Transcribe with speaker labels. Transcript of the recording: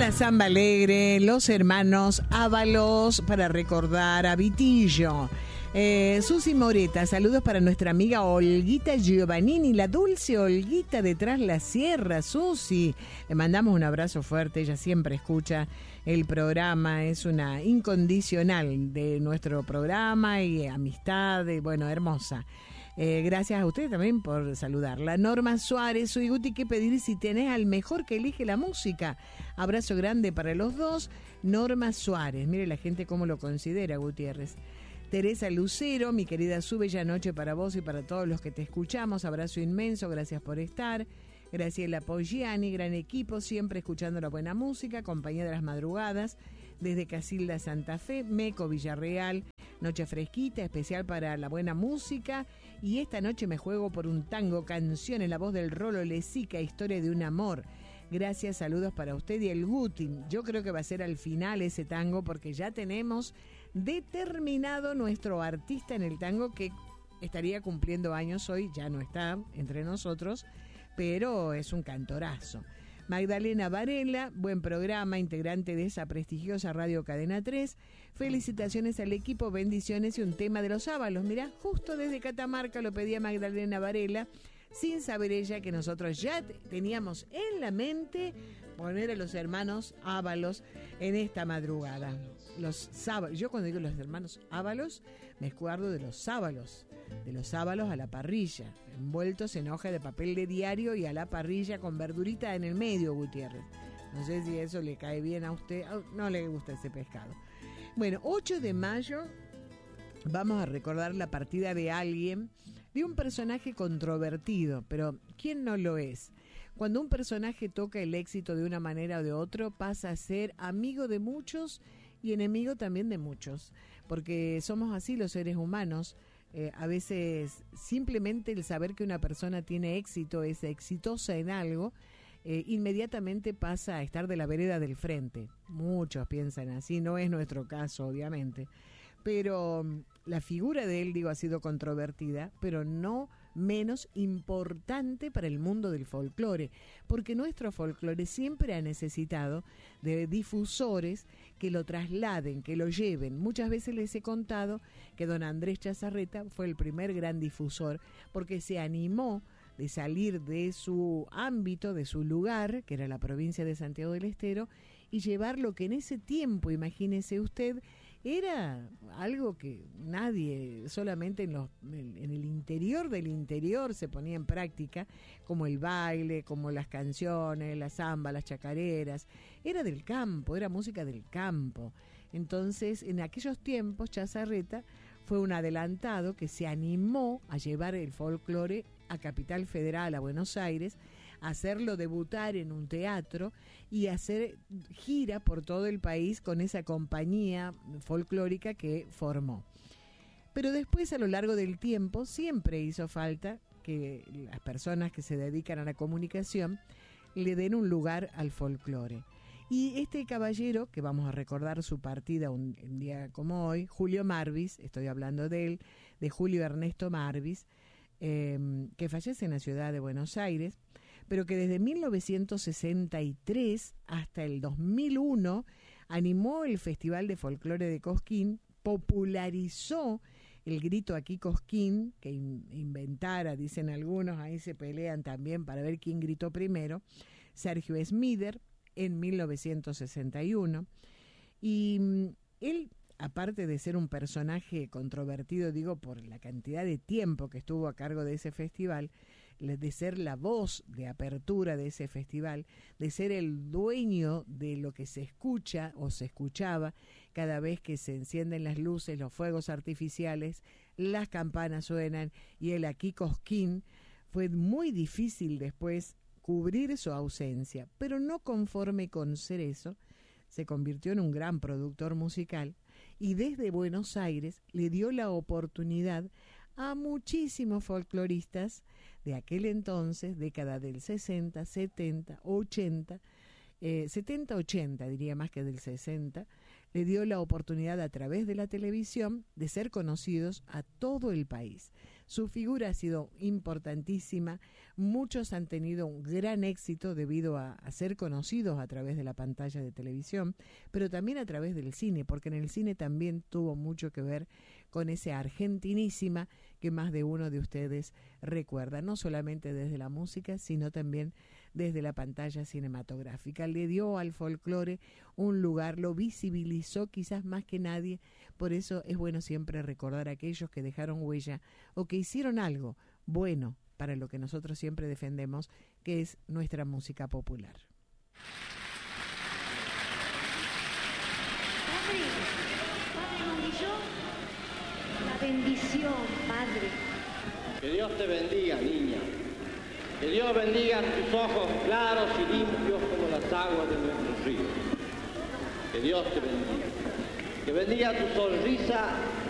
Speaker 1: la samba alegre, los hermanos Ábalos para recordar a Vitillo. Susi Moreta, saludos para nuestra amiga Olguita Giovannini, la dulce Olguita de Tras la Sierra. Susi, le mandamos un abrazo fuerte, ella siempre escucha el programa, es una incondicional de nuestro programa y amistad, bueno, hermosa. Gracias a usted también por saludarla. Norma Suárez, soy Guti, ¿qué pedir si tenés al mejor que elige la música? Abrazo grande para los dos. Norma Suárez, mire la gente cómo lo considera, Gutiérrez. Teresa Lucero, mi querida, su bella noche para vos y para todos los que te escuchamos. Abrazo inmenso, gracias por estar. Graciela Poggiani, gran equipo, siempre escuchando la buena música, compañía de las madrugadas, desde Casilda, Santa Fe, Meco, Villarreal, noche fresquita, especial para la buena música. Y esta noche me juego por un tango, canción en la voz del Rolo Lezica, historia de un amor. Gracias, saludos para usted y el Guti. Yo creo que va a ser al final ese tango porque ya tenemos determinado nuestro artista en el tango que estaría cumpliendo años hoy, ya no está entre nosotros, pero es un cantorazo. Magdalena Varela, buen programa, integrante de esa prestigiosa Radio Cadena 3. Felicitaciones al equipo, bendiciones y un tema de los Ábalos. Mirá, justo desde Catamarca lo pedía Magdalena Varela, sin saber ella que nosotros ya teníamos en la mente poner a los hermanos Ábalos en esta madrugada. Los sábalos, yo cuando digo los hermanos Ábalos, me acuerdo de los sábalos a la parrilla, envueltos en hoja de papel de diario y a la parrilla con verdurita en el medio, Gutiérrez. No sé si eso le cae bien a usted, no le gusta ese pescado. Bueno, 8 de mayo vamos a recordar la partida de alguien, de un personaje controvertido, pero ¿quién no lo es? Cuando un personaje toca el éxito de una manera o de otra, pasa a ser amigo de muchos y enemigo también de muchos, porque somos así los seres humanos. A veces simplemente el saber que una persona tiene éxito, es exitosa en algo, inmediatamente pasa a estar de la vereda del frente. Muchos piensan así, no es nuestro caso, obviamente. Pero la figura de él, digo, ha sido controvertida, pero no menos importante para el mundo del folclore, porque nuestro folclore siempre ha necesitado de difusores que lo trasladen, que lo lleven. Muchas veces les he contado que don Andrés Chazarreta fue el primer gran difusor, porque se animó de salir de su ámbito, de su lugar, que era la provincia de Santiago del Estero, y llevar lo que en ese tiempo, imagínese usted, era algo que nadie, solamente en el interior del interior se ponía en práctica, como el baile, como las canciones, la samba, las chacareras. Era del campo, era música del campo. Entonces, en aquellos tiempos, Chazarreta fue un adelantado que se animó a llevar el folclore a Capital Federal, a Buenos Aires, hacerlo debutar en un teatro y hacer gira por todo el país con esa compañía folclórica que formó. Pero después, a lo largo del tiempo, siempre hizo falta que las personas que se dedican a la comunicación le den un lugar al folclore. Y este caballero, que vamos a recordar su partida un día como hoy, Julio Marvis, estoy hablando de él, de Julio Ernesto Marvis, que fallece en la ciudad de Buenos Aires, pero que desde 1963 hasta el 2001 animó el Festival de Folclore de Cosquín, popularizó el grito aquí Cosquín, que inventara, dicen algunos, ahí se pelean también para ver quién gritó primero, Sergio Smider, en 1961, y él, aparte de ser un personaje controvertido, digo, por la cantidad de tiempo que estuvo a cargo de ese festival, de ser la voz de apertura de ese festival, de ser el dueño de lo que se escucha o se escuchaba cada vez que se encienden las luces, los fuegos artificiales, las campanas suenan y el aquí Cosquín, fue muy difícil después cubrir su ausencia, pero no conforme con ser eso, se convirtió en un gran productor musical y desde Buenos Aires le dio la oportunidad a muchísimos folcloristas de aquel entonces, década del 60, 70, 80, 70-80 diría más que del 60, le dio la oportunidad a través de la televisión de ser conocidos a todo el país. Su figura ha sido importantísima, muchos han tenido un gran éxito debido a ser conocidos a través de la pantalla de televisión, pero también a través del cine, porque en el cine también tuvo mucho que ver con esa Argentinísima que más de uno de ustedes recuerda, no solamente desde la música, sino también desde la pantalla cinematográfica. Le dio al folclore un lugar, lo visibilizó quizás más que nadie, por eso es bueno siempre recordar a aquellos que dejaron huella o que hicieron algo bueno para lo que nosotros siempre defendemos, que es nuestra música popular.
Speaker 2: Padre Gordillo, la bendición, Padre.
Speaker 3: Que Dios te bendiga, niña. Que Dios bendiga tus ojos claros y limpios como las aguas de nuestros ríos. Que Dios te bendiga. Que bendiga tu sonrisa